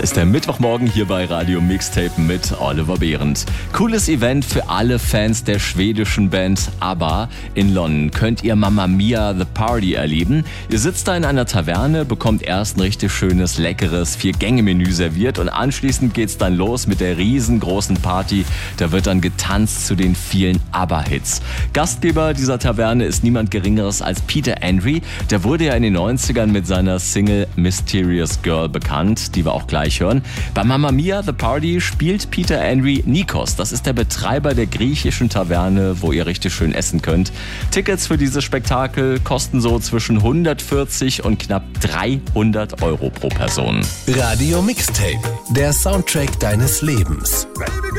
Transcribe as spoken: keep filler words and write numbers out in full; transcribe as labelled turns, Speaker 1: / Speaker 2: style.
Speaker 1: ist der Mittwochmorgen hier bei Radio Mixtape mit Oliver Behrendt. Cooles Event für alle Fans der schwedischen Band ABBA. In London könnt ihr Mamma Mia The Party erleben. Ihr sitzt da in einer Taverne, bekommt erst ein richtig schönes, leckeres Vier-Gänge-Menü serviert und anschließend geht's dann los mit der riesengroßen Party. Da wird dann getanzt zu den vielen ABBA-Hits. Gastgeber dieser Taverne ist niemand Geringeres als Peter Andre. Der wurde ja in den neunzigern mit seiner Single Mysterious Girl bekannt, die wir auch gleich hören. Bei Mamma Mia The Party spielt Peter Andre Nikos. Das ist der Betreiber der griechischen Taverne, wo ihr richtig schön essen könnt. Tickets für dieses Spektakel kosten so zwischen hundertvierzig und knapp dreihundert Euro pro Person.
Speaker 2: Radio Mixtape, der Soundtrack deines Lebens.